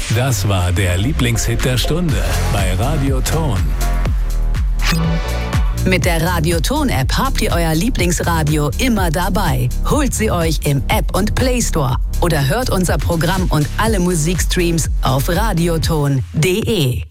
Das war der Lieblingshit der Stunde bei Radio Ton. Mit der Radio Ton App habt ihr euer Lieblingsradio immer dabei. Holt sie euch im App und Play Store oder hört unser Programm und alle Musikstreams auf radioton.de.